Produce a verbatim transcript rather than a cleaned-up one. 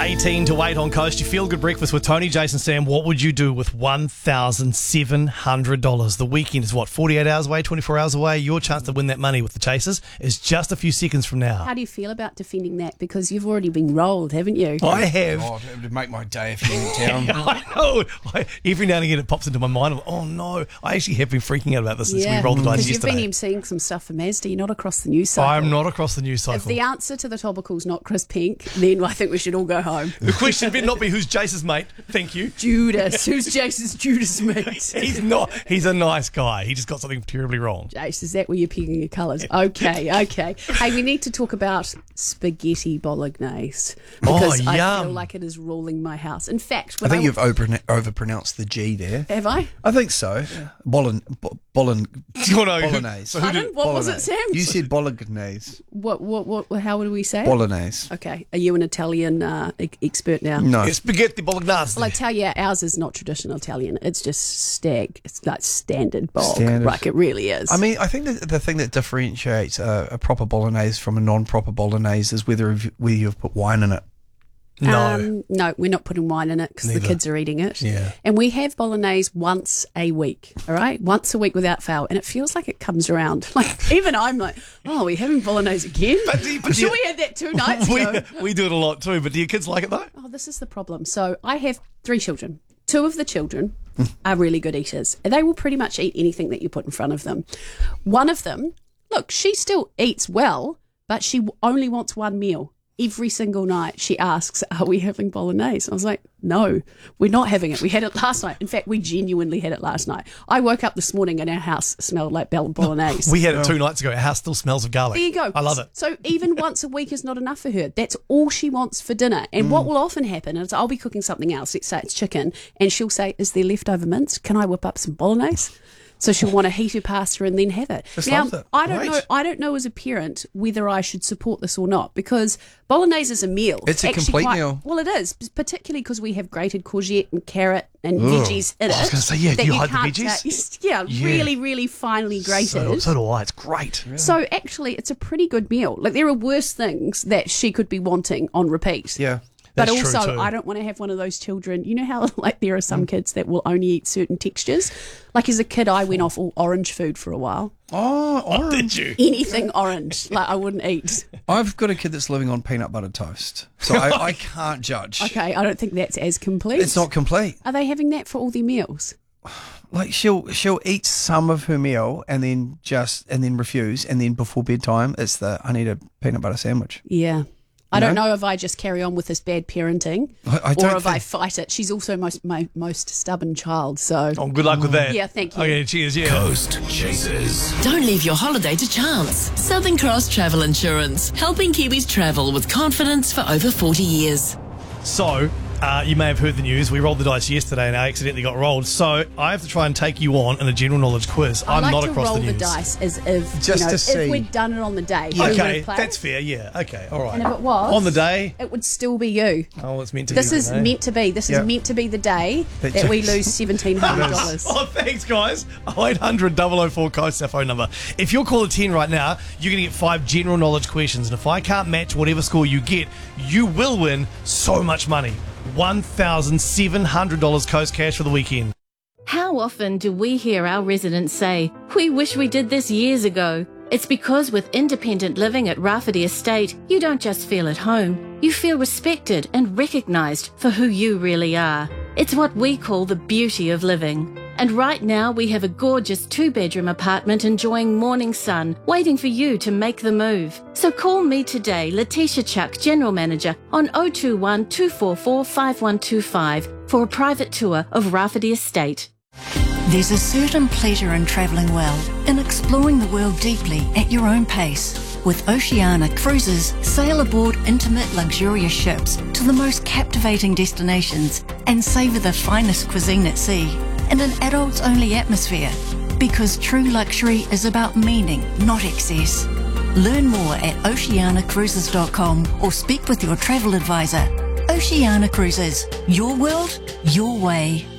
eighteen to eight on Coast. You feel good breakfast with Tony, Jason, Sam. What would you do with one thousand seven hundred dollars? The weekend is what, forty-eight hours away, twenty-four hours away? Your chance to win that money with the Chasers is just a few seconds from now. How do you feel about defending that? Because you've already been rolled, haven't you? I have. God, it would make my day if you went down. I know. I, every now and again it pops into my mind. I'm, oh no, I actually have been freaking out about this since Yeah, we rolled the dice because you've yesterday. been emceeing some stuff for Mazda. You're not across the news cycle. I'm not across the news cycle. If the answer to the topical's not Chris Pink, then I think we should all go home. The question better not be who's Jace's mate. Thank you. Judas. Who's Jason's Judas mate? He's not. He's a nice guy. He just got something terribly wrong. Jace, is that where you're picking your colours? Okay, okay. Hey, we need to talk about spaghetti bolognese because Oh, I yum. feel like it is ruling my house. In fact, I when think I, you've over overpronounced the G there. have I? I think so. Bolon, bo, bolon, Oh, no, who- bolognese. so who Pardon? did, What was it, Bolognese. Sam? You said bolognese. What? What? What? How would we say it? Bolognese. Okay. Are you an Italian uh, e- expert now? No. it's spaghetti bolognese. Well, I tell you, ours is not traditional Italian. It's just stag. It's like standard bog. Standard. Like it really is. I mean, I think that the thing that differentiates a, a proper bolognese from a non-proper bolognese is whether you've- whether you've put wine in it. no. Um, no, we're not putting wine in it because the Neither. kids are eating it. Yeah. And we have bolognese once a week, all right? Once a week without fail. And it feels like it comes around. Like, even I'm like, oh, we're having bolognese again? But do you- but I'm do sure you- we had that two nights we, ago. we do it a lot too, but do your kids like it though? Oh, this is the problem. So I have three children. Two of the children are really good eaters. They will pretty much eat anything that you put in front of them. One of them, look, she still eats well, but she only wants one meal. Every single night she asks, are we having bolognese? I was like, no, we're not having it. We had it last night. In fact, we genuinely had it last night. I woke up this morning and our house smelled like bell bolognese. We had it two nights ago. Our house still smells of garlic. There you go. I love it. So even once a week is not enough for her. That's all she wants for dinner. And Mm. what will often happen is I'll be cooking something else. Let's say it's chicken. And she'll say, is there leftover mince? Can I whip up some bolognese? So she'll want to heat her pasta and then have it. Just now, loves it. I don't Great. know. I don't know as a parent whether I should support this or not because bolognese is a meal. It's a Actually complete quite- meal. Well, it is, particularly because we have grated courgette and carrot and Ugh. veggies in it. I was gonna say, yeah, do that you hide the can't veggies? taste. Yeah, Yeah. really, really finely grated. So, so do I. It's great. So actually, it's a pretty good meal. Like there are worse things that she could be wanting on repeat. Yeah. But That's true also, too. I don't want to have one of those children. You know how like there are some kids that will only eat certain textures. Like as a kid, I went off all orange food for a while. Oh, orange. Did you? Anything orange, like I wouldn't eat. I've got a kid that's living on peanut butter toast, so I, I can't judge. Okay, I don't think that's as complete. It's not complete. Are they having that for all their meals? Like she'll she'll eat some of her meal and then just and then refuse, and then before bedtime it's the I need a peanut butter sandwich. Yeah. I don't No? know if I just carry on with this bad parenting I- I or don't if I think- fight it. She's also most, my most stubborn child, so Oh, good luck with that. Yeah, thank you. Okay, cheers. Yeah. Coast Chasers. Don't leave your holiday to chance. Southern Cross Travel Insurance, helping Kiwis travel with confidence for over forty years. So, uh, you may have heard the news. We rolled the dice yesterday and I accidentally got rolled. So, I have to try and take you on in a general knowledge quiz. I I'm like not to across roll the the, news. dice as if Just you know, to see. if we'd done it on the day. we would Okay, have played. that's fair. Yeah. Okay. All right. And if it was on the day, it would still be you. oh, it's meant to This be. is today. meant to be. This Yeah. is meant to be the day That that we just- lose seventeen hundred dollars. Oh, thanks, guys. oh eight hundred, double oh four, Coast, our phone number. If you're caller ten right now, you're going to get five general knowledge questions. And if I can't match whatever score you get, you will win so much money. one thousand seven hundred dollars Coast cash for the weekend. How often do we hear our residents say, we wish we did this years ago? It's because with independent living at Rafferty Estate, you don't just feel at home, you feel respected and recognised for who you really are. It's what we call the beauty of living. And right now we have a gorgeous two-bedroom apartment enjoying morning sun, waiting for you to make the move. So call me today, Letitia Chuck, General Manager, on oh two one, two four four, five one two five for a private tour of Rafferty Estate. There's a certain pleasure in travelling well, in exploring the world deeply at your own pace. With Oceania Cruises, sail aboard intimate, luxurious ships to the most captivating destinations and savour the finest cuisine at sea in an adults-only atmosphere. Because true luxury is about meaning, not excess. Learn more at oceania cruises dot com or speak with your travel advisor. Oceania Cruises, your world, your way.